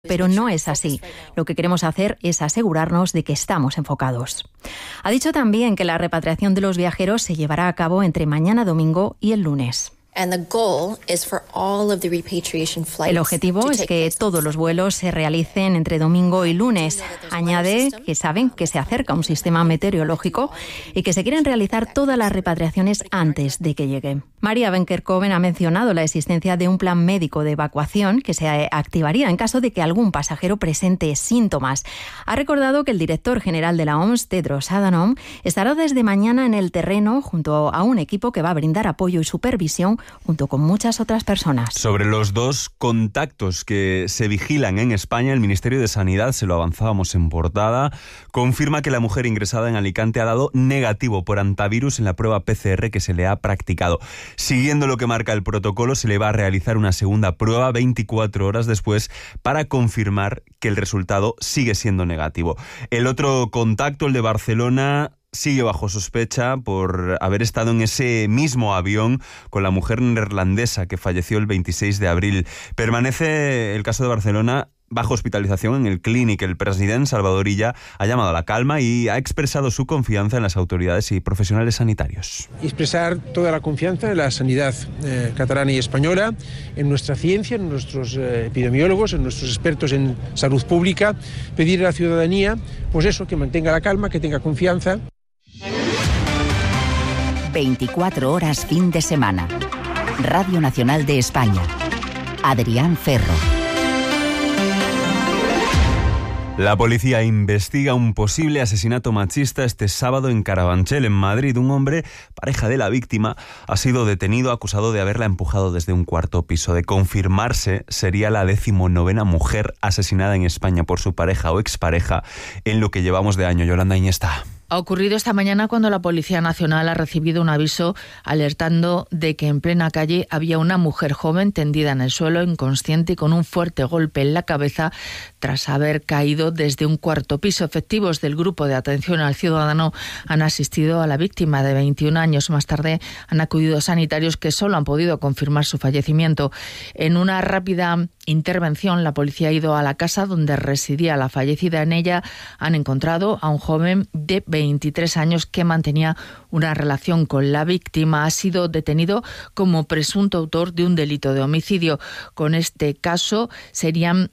Pero no es así. Lo que queremos hacer es asegurarnos de que estamos enfocados. Ha dicho también que la repatriación de los viajeros se llevará a cabo entre mañana domingo y el lunes. El objetivo es que todos los vuelos se realicen entre domingo y lunes. Añade que saben que se acerca un sistema meteorológico y que se quieren realizar todas las repatriaciones antes de que llegue. María Benkerkoven ha mencionado la existencia de un plan médico de evacuación que se activaría en caso de que algún pasajero presente síntomas. Ha recordado que el director general de la OMS, Tedros Adhanom, estará desde mañana en el terreno junto a un equipo que va a brindar apoyo y supervisión junto con muchas otras personas. Sobre los 2 contactos que se vigilan en España, el Ministerio de Sanidad, se lo avanzábamos en portada, confirma que la mujer ingresada en Alicante ha dado negativo por antivirus en la prueba PCR que se le ha practicado. Siguiendo lo que marca el protocolo, se le va a realizar una segunda prueba 24 horas después para confirmar que el resultado sigue siendo negativo. El otro contacto, el de Barcelona, sigue bajo sospecha por haber estado en ese mismo avión con la mujer neerlandesa que falleció el 26 de abril. Permanece el caso de Barcelona bajo hospitalización en el Clínic. El presidente Salvador Illa ha llamado a la calma y ha expresado su confianza en las autoridades y profesionales sanitarios. Expresar toda la confianza en la sanidad catalana y española, en nuestra ciencia, en nuestros epidemiólogos, en nuestros expertos en salud pública. Pedir a la ciudadanía, pues eso, que mantenga la calma, que tenga confianza. 24 horas fin de semana. Radio Nacional de España. Adrián Ferro. La policía investiga un posible asesinato machista este sábado en Carabanchel, en Madrid. Un hombre, pareja de la víctima, ha sido detenido acusado de haberla empujado desde un 4º piso. De confirmarse, sería la 19ª mujer asesinada en España por su pareja o expareja en lo que llevamos de año. Yolanda Iñesta. Ha ocurrido esta mañana cuando la Policía Nacional ha recibido un aviso alertando de que en plena calle había una mujer joven tendida en el suelo, inconsciente y con un fuerte golpe en la cabeza tras haber caído desde un 4º piso. Efectivos del Grupo de Atención al Ciudadano han asistido a la víctima de 21 años. Más tarde han acudido sanitarios que solo han podido confirmar su fallecimiento. En una rápida intervención, la policía ha ido a la casa donde residía la fallecida. En ella han encontrado a un joven de 23 años que mantenía una relación con la víctima. Ha sido detenido como presunto autor de un delito de homicidio. Con este caso serían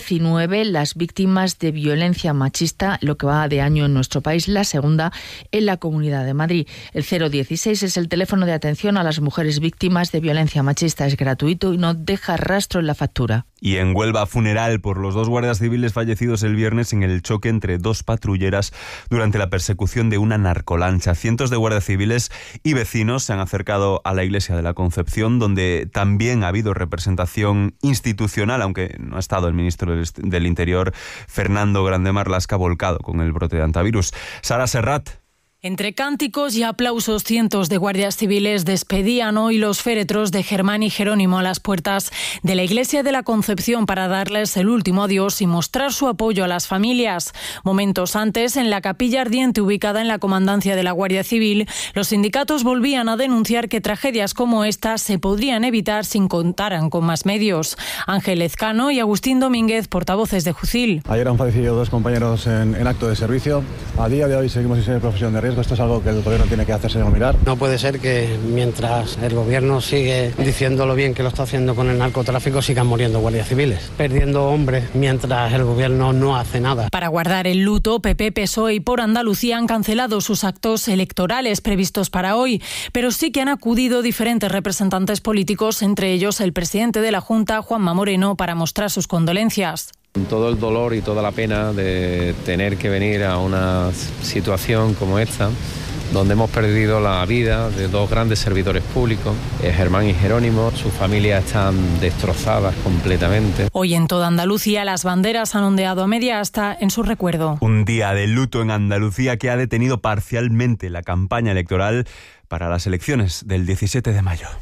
19 las víctimas de violencia machista, lo que va de año en nuestro país, la segunda en la Comunidad de Madrid. El 016 es el teléfono de atención a las mujeres víctimas de violencia machista. Es gratuito y no deja rastro en la factura. Y en Huelva, funeral por los 2 guardias civiles fallecidos el viernes en el choque entre 2 patrulleras durante la persecución de una narcolancha. Cientos de guardias civiles y vecinos se han acercado a la iglesia de la Concepción, donde también ha habido representación institucional, aunque no ha estado el ministro del Interior, Fernando Grande Marlaska, volcado con el brote de antivirus. Sara Serrat. Entre cánticos y aplausos, cientos de guardias civiles despedían hoy los féretros de Germán y Jerónimo a las puertas de la Iglesia de la Concepción para darles el último adiós y mostrar su apoyo a las familias. Momentos antes, en la capilla ardiente ubicada en la comandancia de la Guardia Civil, los sindicatos volvían a denunciar que tragedias como esta se podrían evitar si contaran con más medios. Ángel Lezcano y Agustín Domínguez, portavoces de Jucil. Ayer han fallecido 2 compañeros en acto de servicio. A día de hoy seguimos sin ser profesión de riesgo. Esto es algo que el gobierno tiene que hacerse mirar. No puede ser que mientras el gobierno sigue diciendo lo bien que lo está haciendo con el narcotráfico, sigan muriendo guardias civiles, perdiendo hombres mientras el gobierno no hace nada. Para guardar el luto, PP, PSOE y Por Andalucía han cancelado sus actos electorales previstos para hoy, pero sí que han acudido diferentes representantes políticos, entre ellos el presidente de la Junta, Juanma Moreno, para mostrar sus condolencias. Todo el dolor y toda la pena de tener que venir a una situación como esta, donde hemos perdido la vida de 2 grandes servidores públicos, Germán y Jerónimo. Sus familias están destrozadas completamente. Hoy en toda Andalucía las banderas han ondeado a media asta en su recuerdo. Un día de luto en Andalucía que ha detenido parcialmente la campaña electoral para las elecciones del 17 de mayo.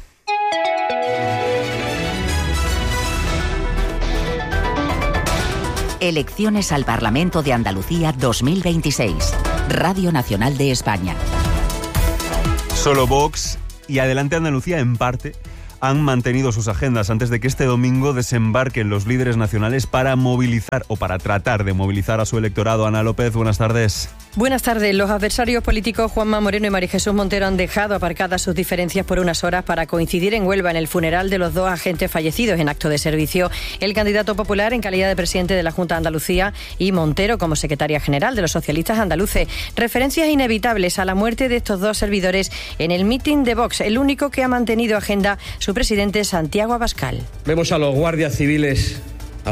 Elecciones al Parlamento de Andalucía 2026. Radio Nacional de España. Solo Vox y Adelante Andalucía en parte han mantenido sus agendas antes de que este domingo desembarquen los líderes nacionales para movilizar o para tratar de movilizar a su electorado. Ana López, buenas tardes. Buenas tardes. Los adversarios políticos Juanma Moreno y María Jesús Montero han dejado aparcadas sus diferencias por unas horas para coincidir en Huelva en el funeral de los 2 agentes fallecidos en acto de servicio. El candidato popular en calidad de presidente de la Junta de Andalucía y Montero como secretaria general de los socialistas andaluces. Referencias inevitables a la muerte de estos 2 servidores en el mitin de Vox, el único que ha mantenido agenda su presidente Santiago Abascal. Vemos a los guardias civiles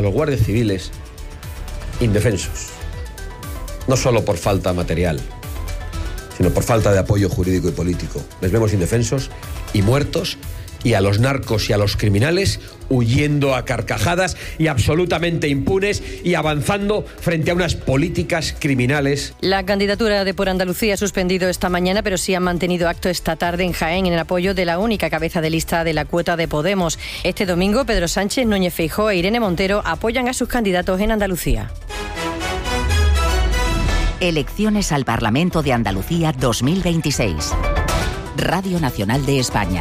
indefensos. No solo por falta material, sino por falta de apoyo jurídico y político. Les vemos indefensos y muertos, y a los narcos y a los criminales huyendo a carcajadas y absolutamente impunes y avanzando frente a unas políticas criminales. La candidatura de Por Andalucía ha suspendido esta mañana, pero sí han mantenido acto esta tarde en Jaén en el apoyo de la única cabeza de lista de la cuota de Podemos. Este domingo, Pedro Sánchez, Núñez Feijóo e Irene Montero apoyan a sus candidatos en Andalucía. Elecciones al Parlamento de Andalucía 2026. Radio Nacional de España.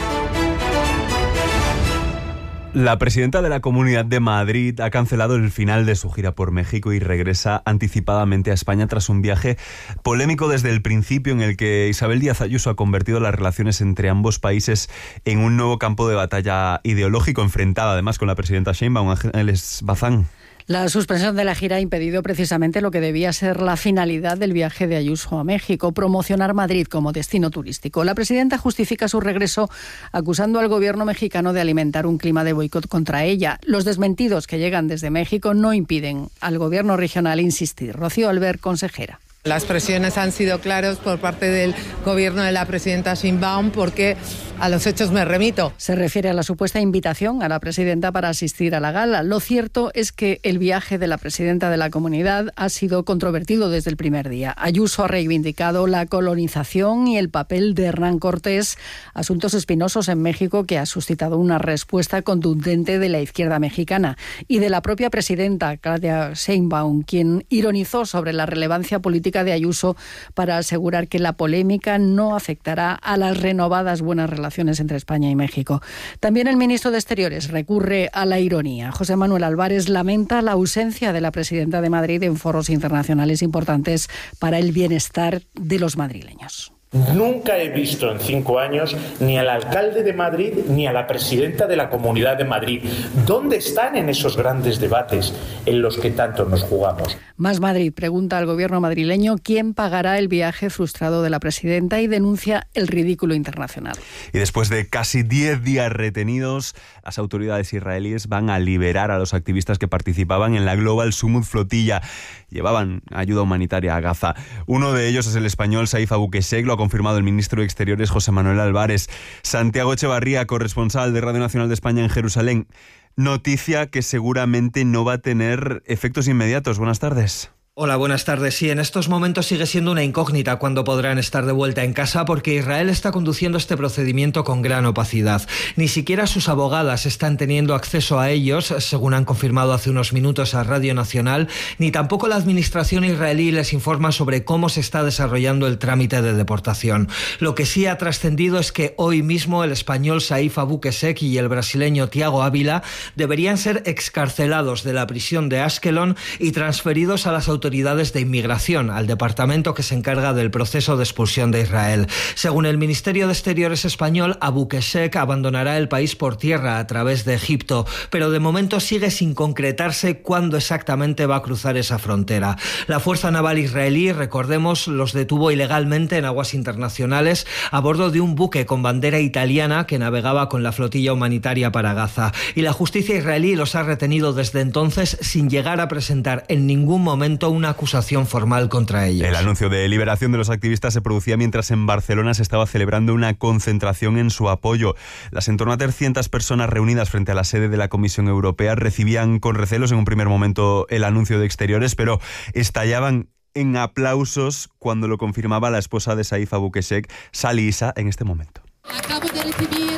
La presidenta de la Comunidad de Madrid ha cancelado el final de su gira por México y regresa anticipadamente a España tras un viaje polémico desde el principio en el que Isabel Díaz Ayuso ha convertido las relaciones entre ambos países en un nuevo campo de batalla ideológico, enfrentada además con la presidenta Sheinbaum. Ángeles Bazán. La suspensión de la gira ha impedido precisamente lo que debía ser la finalidad del viaje de Ayuso a México, promocionar Madrid como destino turístico. La presidenta justifica su regreso acusando al gobierno mexicano de alimentar un clima de boicot contra ella. Los desmentidos que llegan desde México no impiden al gobierno regional insistir. Rocío Albert, consejera. Las presiones han sido claras por parte del gobierno de la presidenta Sheinbaum, porque a los hechos me remito. Se refiere a la supuesta invitación a la presidenta para asistir a la gala. Lo cierto es que el viaje de la presidenta de la comunidad ha sido controvertido desde el primer día. Ayuso ha reivindicado la colonización y el papel de Hernán Cortés, asuntos espinosos en México que ha suscitado una respuesta contundente de la izquierda mexicana y de la propia presidenta, Claudia Sheinbaum, quien ironizó sobre la relevancia política de Ayuso para asegurar que la polémica no afectará a las renovadas buenas relaciones entre España y México. También el ministro de Exteriores recurre a la ironía. José Manuel Álvarez lamenta la ausencia de la presidenta de Madrid en foros internacionales importantes para el bienestar de los madrileños. Nunca he visto en 5 años ni al alcalde de Madrid ni a la presidenta de la Comunidad de Madrid. ¿Dónde están en esos grandes debates en los que tanto nos jugamos? Más Madrid pregunta al gobierno madrileño quién pagará el viaje frustrado de la presidenta y denuncia el ridículo internacional. Y después de casi 10 días retenidos, las autoridades israelíes van a liberar a los activistas que participaban en la Global Summit Flotilla. Llevaban ayuda humanitaria a Gaza. Uno de ellos es el español Saif Abu Qeshek, lo ha confirmado el ministro de Exteriores José Manuel Álvarez. Santiago Echevarría, corresponsal de Radio Nacional de España en Jerusalén. Noticia que seguramente no va a tener efectos inmediatos. Buenas tardes. Hola, buenas tardes. Sí, en estos momentos sigue siendo una incógnita cuándo podrán estar de vuelta en casa, porque Israel está conduciendo este procedimiento con gran opacidad. Ni siquiera sus abogadas están teniendo acceso a ellos, según han confirmado hace unos minutos a Radio Nacional, ni tampoco la administración israelí les informa sobre cómo se está desarrollando el trámite de deportación. Lo que sí ha trascendido es que hoy mismo el español Saif Abu Qeshek y el brasileño Thiago Ávila deberían ser excarcelados de la prisión de Ashkelon y transferidos a las autoridades de inmigración, al departamento que se encarga del proceso de expulsión de Israel. Según el Ministerio de Exteriores español, Abu Qeshek abandonará el país por tierra a través de Egipto, pero de momento sigue sin concretarse cuándo exactamente va a cruzar esa frontera. La Fuerza Naval israelí, recordemos, los detuvo ilegalmente en aguas internacionales a bordo de un buque con bandera italiana que navegaba con la flotilla humanitaria para Gaza. Y la justicia israelí los ha retenido desde entonces sin llegar a presentar en ningún momento una acusación formal contra ellos. El anuncio de liberación de los activistas se producía mientras en Barcelona se estaba celebrando una concentración en su apoyo. Las en torno a 300 personas reunidas frente a la sede de la Comisión Europea recibían con recelos en un primer momento el anuncio de Exteriores, pero estallaban en aplausos cuando lo confirmaba la esposa de Saif Abu Qeshek, Sally Issa, en este momento. Acabo de recibir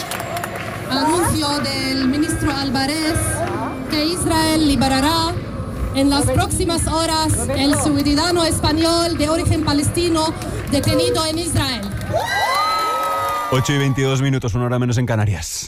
anuncio del ministro Álvarez que Israel liberará en las próximas horas el ciudadano español de origen palestino detenido en Israel. 8:22, una hora menos en Canarias.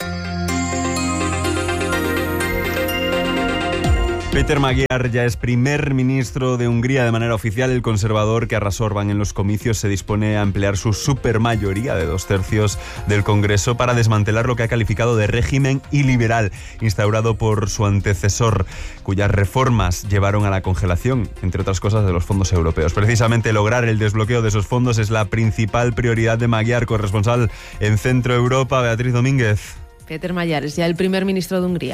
Péter Magyar ya es primer ministro de Hungría de manera oficial. El conservador que arrasó Orbán en los comicios se dispone a emplear su supermayoría de 2/3 del Congreso para desmantelar lo que ha calificado de régimen iliberal instaurado por su antecesor, cuyas reformas llevaron a la congelación, entre otras cosas, de los fondos europeos. Precisamente lograr el desbloqueo de esos fondos es la principal prioridad de Magyar, corresponsal en Centro Europa, Beatriz Domínguez. Péter Magyar es ya el primer ministro de Hungría.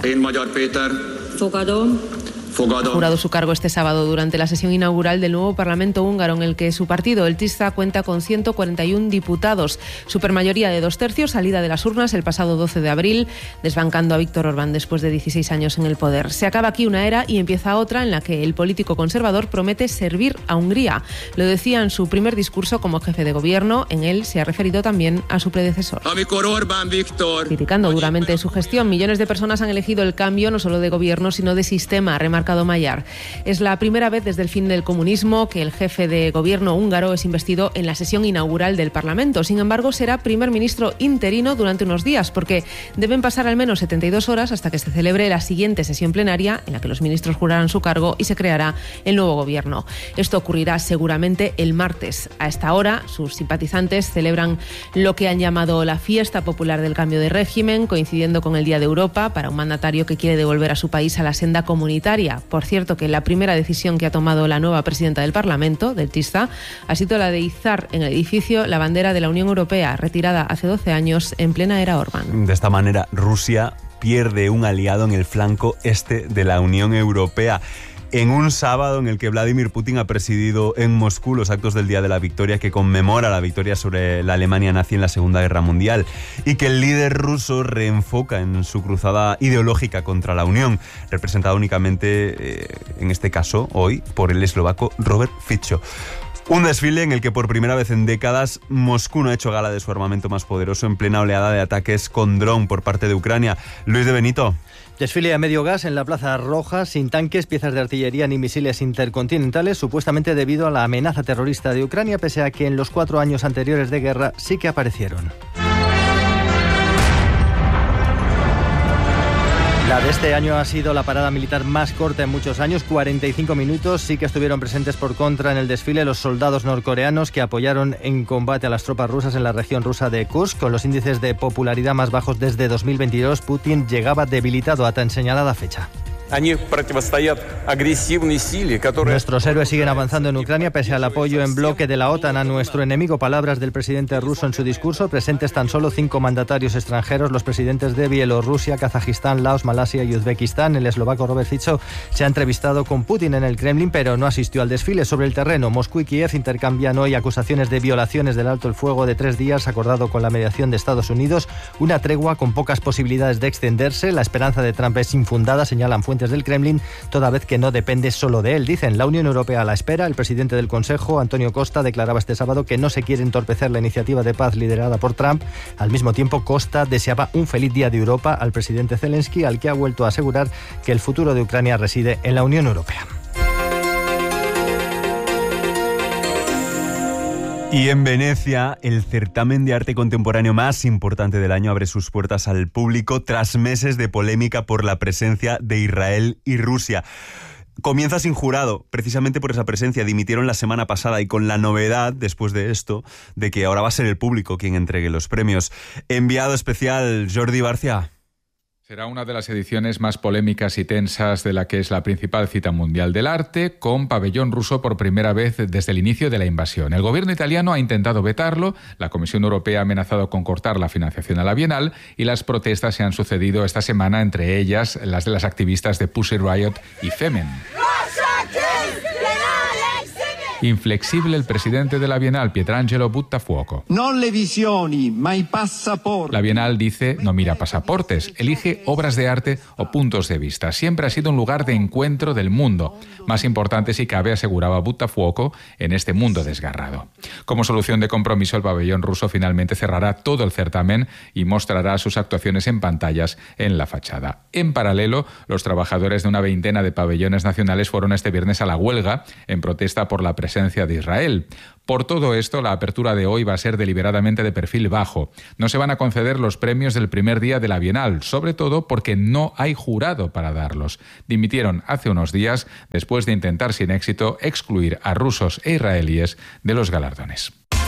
Ha jurado su cargo este sábado durante la sesión inaugural del nuevo Parlamento húngaro, en el que su partido, el TISZA, cuenta con 141 diputados, supermayoría de 2/3, salida de las urnas el pasado 12 de abril, desbancando a Viktor Orbán después de 16 años en el poder. Se acaba aquí una era y empieza otra en la que el político conservador promete servir a Hungría. Lo decía en su primer discurso como jefe de gobierno. En él se ha referido también a su predecesor. Criticando duramente su gestión, millones de personas han elegido el cambio no solo de gobierno, sino de sistema, remarcado Magyar. Es la primera vez desde el fin del comunismo que el jefe de gobierno húngaro es investido en la sesión inaugural del Parlamento. Sin embargo, será primer ministro interino durante unos días, porque deben pasar al menos 72 horas hasta que se celebre la siguiente sesión plenaria, en la que los ministros jurarán su cargo y se creará el nuevo gobierno. Esto ocurrirá seguramente el martes. A esta hora, sus simpatizantes celebran lo que han llamado la fiesta popular del cambio de régimen, coincidiendo con el Día de Europa, para un mandatario que quiere devolver a su país a la senda comunitaria. Por cierto, que la primera decisión que ha tomado la nueva presidenta del Parlamento, del TISZA, ha sido la de izar en el edificio la bandera de la Unión Europea, retirada hace 12 años en plena era Orbán. De esta manera, Rusia pierde un aliado en el flanco este de la Unión Europea. En un sábado en el que Vladimir Putin ha presidido en Moscú los actos del Día de la Victoria, que conmemora la victoria sobre la Alemania nazi en la Segunda Guerra Mundial, y que el líder ruso reenfoca en su cruzada ideológica contra la Unión, representada únicamente, en este caso, hoy, por el eslovaco Robert Fico. Un desfile en el que por primera vez en décadas Moscú no ha hecho gala de su armamento más poderoso en plena oleada de ataques con dron por parte de Ucrania. Luis de Benito. Desfile a medio gas en la Plaza Roja, sin tanques, piezas de artillería ni misiles intercontinentales, supuestamente debido a la amenaza terrorista de Ucrania, pese a que en los 4 años anteriores de guerra sí que aparecieron. La de este año ha sido la parada militar más corta en muchos años, 45 minutos. Sí que estuvieron presentes por contra en el desfile los soldados norcoreanos que apoyaron en combate a las tropas rusas en la región rusa de Kursk. Con los índices de popularidad más bajos desde 2022, Putin llegaba debilitado a tan señalada fecha. Nuestros héroes siguen avanzando en Ucrania pese al apoyo en bloque de la OTAN a nuestro enemigo. Palabras del presidente ruso en su discurso. Presentes tan solo 5 mandatarios extranjeros, los presidentes de Bielorrusia, Kazajistán, Laos, Malasia y Uzbekistán. El eslovaco Robert Fico se ha entrevistado con Putin en el Kremlin, pero no asistió al desfile. Sobre el terreno, Moscú y Kiev intercambian hoy acusaciones de violaciones del alto el fuego de 3 días acordado con la mediación de Estados Unidos. Una tregua con pocas posibilidades de extenderse. La esperanza de Trump es infundada, señalan fuentes del Kremlin, toda vez que no depende solo de él. Dicen, la Unión Europea a la espera. El presidente del Consejo, Antonio Costa, declaraba este sábado que no se quiere entorpecer la iniciativa de paz liderada por Trump. Al mismo tiempo, Costa deseaba un feliz día de Europa al presidente Zelensky, al que ha vuelto a asegurar que el futuro de Ucrania reside en la Unión Europea. Y en Venecia, el certamen de arte contemporáneo más importante del año abre sus puertas al público tras meses de polémica por la presencia de Israel y Rusia. Comienza sin jurado, precisamente por esa presencia. Dimitieron la semana pasada y con la novedad, después de esto, de que ahora va a ser el público quien entregue los premios. Enviado especial, Jordi Barcia. Será una de las ediciones más polémicas y tensas de la que es la principal cita mundial del arte, con pabellón ruso por primera vez desde el inicio de la invasión. El gobierno italiano ha intentado vetarlo, la Comisión Europea ha amenazado con cortar la financiación a la Bienal y las protestas se han sucedido esta semana, entre ellas las de las activistas de Pussy Riot y Femen. Inflexible el presidente de la Bienal, Pietrangelo Buttafuoco. La Bienal dice, no mira pasaportes, elige obras de arte o puntos de vista. Siempre ha sido un lugar de encuentro del mundo. Más importante si cabe, aseguraba Buttafuoco, en este mundo desgarrado. Como solución de compromiso, el pabellón ruso finalmente cerrará todo el certamen y mostrará sus actuaciones en pantallas en la fachada. En paralelo, los trabajadores de una veintena de pabellones nacionales fueron este viernes a la huelga en protesta por la presencia presencia de Israel. Por todo esto, la apertura de hoy va a ser deliberadamente de perfil bajo. No se van a conceder los premios del primer día de la Bienal, sobre todo porque no hay jurado para darlos. Dimitieron hace unos días después de intentar sin éxito excluir a rusos e israelíes de los galardones.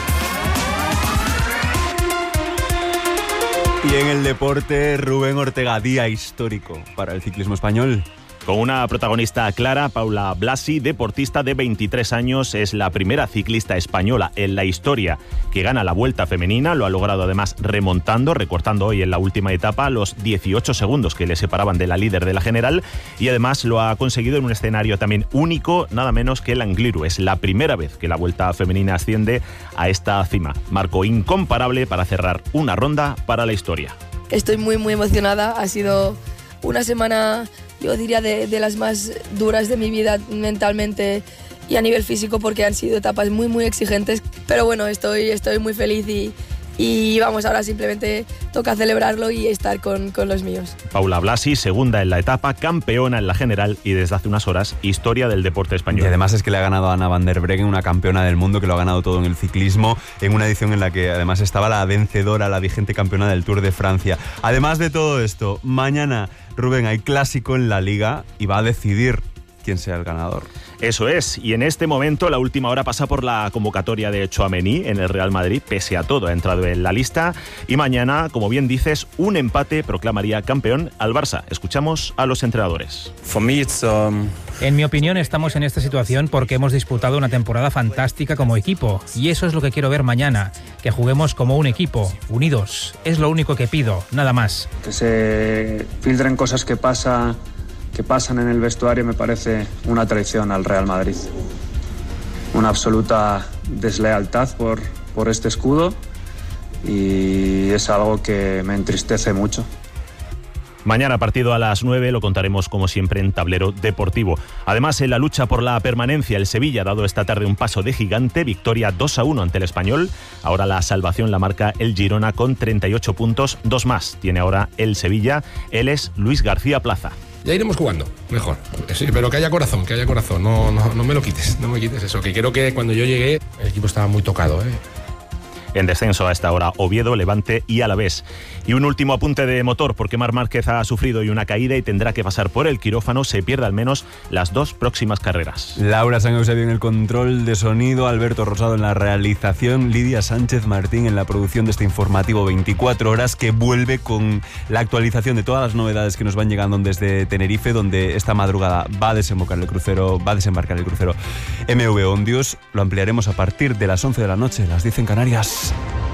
Y en el deporte, Rubén Ortega, día histórico para el ciclismo español. Con una protagonista clara, Paula Blasi, deportista de 23 años, es la primera ciclista española en la historia que gana la Vuelta Femenina. Lo ha logrado además remontando, recortando hoy en la última etapa los 18 segundos que le separaban de la líder de la general, y además lo ha conseguido en un escenario también único, nada menos que el Angliru. Es la primera vez que la Vuelta Femenina asciende a esta cima. Marco incomparable para cerrar una ronda para la historia. Estoy muy emocionada, ha sido una semana, yo diría, de las más duras de mi vida mentalmente y a nivel físico, porque han sido etapas muy exigentes, pero bueno, estoy muy feliz y vamos, ahora simplemente toca celebrarlo y estar con los míos. Paula Blasi, segunda en la etapa, campeona en la general y desde hace unas horas historia del deporte español. Y además es que le ha ganado a Anna van der Breggen, una campeona del mundo que lo ha ganado todo en el ciclismo, en una edición en la que además estaba la vencedora, la vigente campeona del Tour de Francia. Además de todo esto, mañana, Rubén, hay clásico en la Liga y va a decidir quién sea el ganador. Eso es, y en este momento la última hora pasa por la convocatoria de Tchouaméni en el Real Madrid. Pese a todo ha entrado en la lista, y mañana, como bien dices, un empate proclamaría campeón al Barça. Escuchamos a los entrenadores. En mi opinión, estamos en esta situación porque hemos disputado una temporada fantástica como equipo, y eso es lo que quiero ver mañana, que juguemos como un equipo, unidos. Es lo único que pido, nada más. Que se filtren cosas que pasan en el vestuario me parece una traición al Real Madrid. Una absoluta deslealtad por este escudo, y es algo que me entristece mucho. Mañana partido a las 9, lo contaremos como siempre en Tablero Deportivo. Además, en la lucha por la permanencia, el Sevilla ha dado esta tarde un paso de gigante, victoria 2-1 ante el Español. Ahora la salvación la marca el Girona con 38 puntos, 2 más tiene ahora el Sevilla. Él es Luis García Plaza. Ya iremos jugando, mejor. Sí, pero que haya corazón, no me lo quites, no me quites eso, que creo que cuando yo llegué el equipo estaba muy tocado, En descenso a esta hora, Oviedo, Levante y Alavés. Y un último apunte de motor, porque Marc Márquez ha sufrido hoy una caída y tendrá que pasar por el quirófano. Se pierde al menos las 2 próximas carreras. Laura San Eusebio en el control de sonido, Alberto Rosado en la realización, Lidia Sánchez Martín en la producción de este informativo 24 horas, que vuelve con la actualización de todas las novedades que nos van llegando desde Tenerife, donde esta madrugada va a desembarcar el crucero MV Ondios. Lo ampliaremos a partir de las 11 de la noche, las 10 en Canarias.